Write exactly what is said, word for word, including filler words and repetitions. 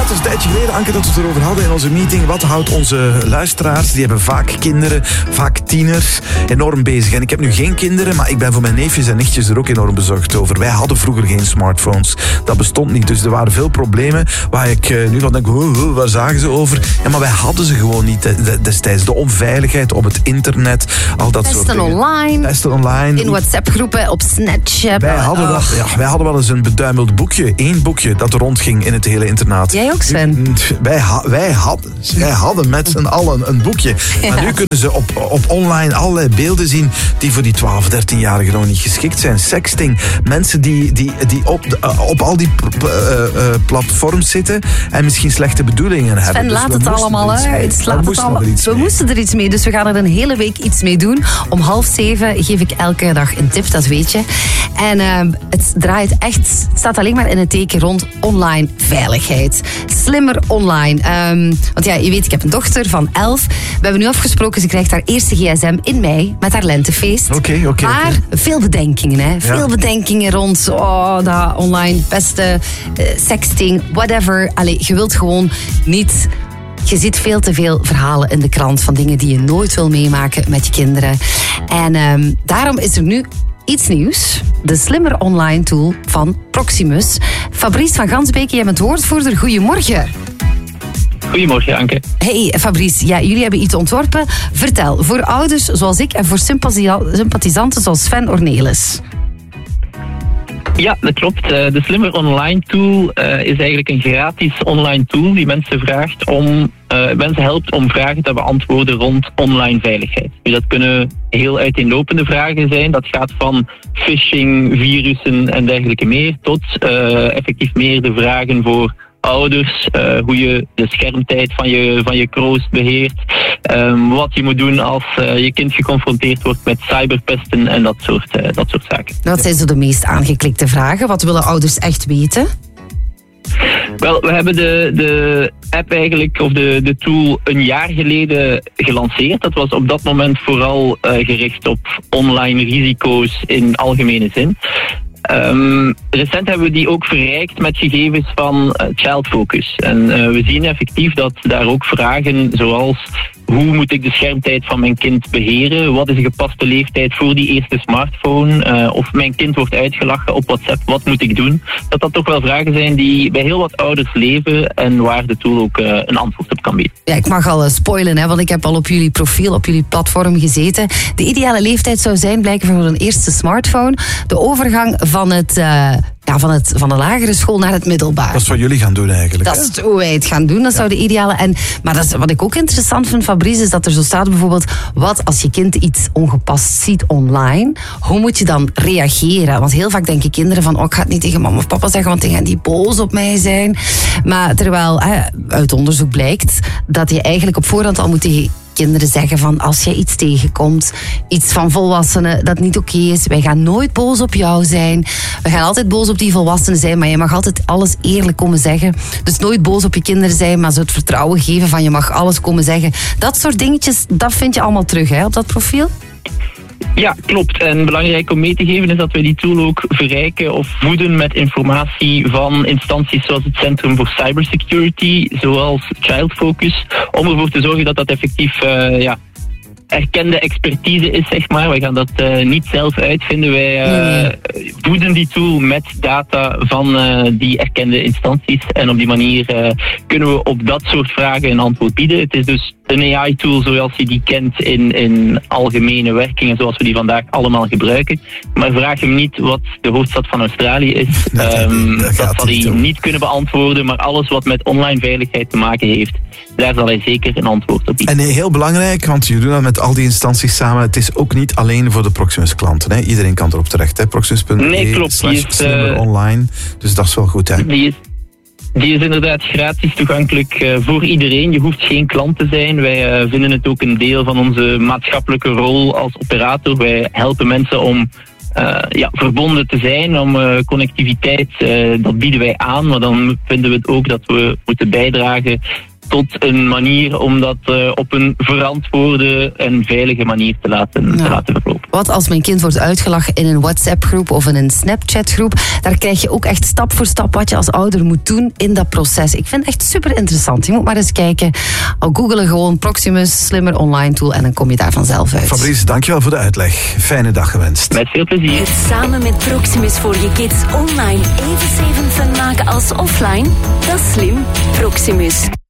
het is een tijdje geleden, Anke, dat we het erover hadden in onze meeting. Wat houdt onze luisteraars, die hebben vaak kinderen, vaak tieners, enorm bezig. En ik heb nu geen kinderen, maar ik ben voor mijn neefjes en nichtjes er ook enorm bezorgd over. Wij hadden vroeger geen smartphones. Dat bestond niet. Dus er waren veel problemen waar ik uh, nu van denk, oh, oh, waar zagen ze over? Ja, maar wij hadden ze gewoon niet destijds. De onveiligheid op het internet, al dat Testen soort dingen. online. Testen online. In WhatsApp-groepen, op Snapchat. Wij hadden, oh. dat, ja, wij hadden wel eens een beduimeld boekje, één boekje, dat rondging in het hele internaat. Jij ook, Sven? Nu, wij, ha, wij, hadden, wij hadden met z'n allen een boekje. Ja. Maar nu kunnen ze op, op online allerlei beelden zien die voor die twaalf, dertienjarigen nog niet geschikt zijn. Sexting. Mensen die, die, die op, op al die uh, uh, platforms zitten en misschien slechte bedoelingen hebben. Sven, dus laat het allemaal uit. Laat het allemaal. We mee. moesten er iets mee, dus we gaan er een hele week iets mee doen. Om half zeven geef ik elke dag een tip, dat weet je. En uh, het draait echt, het staat alleen maar in het teken rond online veiligheid. Slimmer online. Um, want ja, je weet, ik heb een dochter van elf. We hebben nu afgesproken, ze krijgt haar eerste gsm in mei met haar lentefeest. Oké, okay, oké. Okay, maar okay. veel bedenkingen, hè. Veel ja. bedenkingen rond oh, dat online, beste uh, sexting, whatever. Allee, je wilt gewoon niet... Je ziet veel te veel verhalen in de krant van dingen die je nooit wil meemaken met je kinderen. En um, daarom is er nu iets nieuws. De slimmer online tool van Proximus. Fabrice van Gansbeke, jij bent woordvoerder. Goedemorgen. Goedemorgen, Anke. Hey Fabrice, ja, jullie hebben iets ontworpen. Vertel, voor ouders zoals ik en voor sympathisanten zoals Sven Ornelis. Ja, dat klopt. De Slimmer Online Tool uh, is eigenlijk een gratis online tool die mensen vraagt om uh, mensen helpt om vragen te beantwoorden rond online veiligheid. Dus dat kunnen heel uiteenlopende vragen zijn. Dat gaat van phishing, virussen en dergelijke meer tot uh, effectief meer de vragen voor ouders, uh, hoe je de schermtijd van je, van je kroost beheert, um, wat je moet doen als uh, je kind geconfronteerd wordt met cyberpesten en dat soort, uh, dat soort zaken. Wat zijn zo de meest aangeklikte vragen? Wat willen ouders echt weten? Wel, we hebben de, de app eigenlijk, of de, de tool, een jaar geleden gelanceerd. Dat was op dat moment vooral uh, gericht op online risico's in algemene zin. Um, recent hebben we die ook verrijkt met gegevens van uh, Child Focus. En uh, we zien effectief dat daar ook vragen zoals hoe moet ik de schermtijd van mijn kind beheren? Wat is een gepaste leeftijd voor die eerste smartphone? Uh, of mijn kind wordt uitgelachen op WhatsApp, wat moet ik doen? Dat dat toch wel vragen zijn die bij heel wat ouders leven en waar de tool ook uh, een antwoord op kan bieden. Ja, ik mag al uh, spoilen, hè, want ik heb al op jullie profiel, op jullie platform gezeten. De ideale leeftijd zou zijn, blijken voor een eerste smartphone, de overgang van het... Uh, Ja, van, het, van de lagere school naar het middelbaar. Dat is wat jullie gaan doen eigenlijk. Dat is hoe wij het gaan doen, dat ja. zou de ideale... En, maar dat is, wat ik ook interessant vind, Fabrice, is dat er zo staat bijvoorbeeld... Wat als je kind iets ongepast ziet online, hoe moet je dan reageren? Want heel vaak denken kinderen van... Oh, ik ga het niet tegen mama of papa zeggen, want die gaan die boos op mij zijn. Maar terwijl hè, uit onderzoek blijkt dat je eigenlijk op voorhand al moet tegen... kinderen zeggen van als je iets tegenkomt, iets van volwassenen dat niet oké is, wij gaan nooit boos op jou zijn. We gaan altijd boos op die volwassenen zijn, maar je mag altijd alles eerlijk komen zeggen. Dus nooit boos op je kinderen zijn, maar zo het vertrouwen geven van je mag alles komen zeggen. Dat soort dingetjes, dat vind je allemaal terug hè, op dat profiel? Ja, klopt. En belangrijk om mee te geven is dat we die tool ook verrijken of voeden met informatie van instanties zoals het Centrum voor Cybersecurity, zoals Child Focus, om ervoor te zorgen dat dat effectief uh, ja, erkende expertise is, zeg maar. Wij gaan dat uh, niet zelf uitvinden. Wij uh, nee. voeden die tool met data van uh, die erkende instanties en op die manier uh, kunnen we op dat soort vragen een antwoord bieden. Het is dus een A I-tool zoals je die kent in, in algemene werkingen zoals we die vandaag allemaal gebruiken. Maar vraag hem niet wat de hoofdstad van Australië is. Dat, um, dat, dat zal hij niet kunnen beantwoorden, maar alles wat met online veiligheid te maken heeft, daar zal hij zeker een antwoord op bieden. En heel belangrijk, want je doet dat met al die instanties samen, het is ook niet alleen voor de Proximus-klanten. Hè? Iedereen kan erop terecht, hè? Proximus punt b e nee, klopt. slash slimmer online. Dus dat is wel goed, hè? Die is Die is inderdaad gratis toegankelijk uh, voor iedereen. Je hoeft geen klant te zijn. Wij uh, vinden het ook een deel van onze maatschappelijke rol als operator. Wij helpen mensen om uh, ja, verbonden te zijn, om uh, connectiviteit, uh, dat bieden wij aan. Maar dan vinden we het ook dat we moeten bijdragen tot een manier om dat uh, op een verantwoorde en veilige manier te laten, ja. te laten verlopen. Wat als mijn kind wordt uitgelachen in een WhatsApp-groep of in een Snapchat-groep, daar krijg je ook echt stap voor stap wat je als ouder moet doen in dat proces. Ik vind het echt super interessant. Je moet maar eens kijken. Al googelen gewoon Proximus, slimmer online tool en dan kom je daar vanzelf uit. Fabrice, dankjewel voor de uitleg. Fijne dag gewenst. Met veel plezier. Het samen met Proximus voor je kids online even zeven fun maken als offline? Dat is slim. Proximus.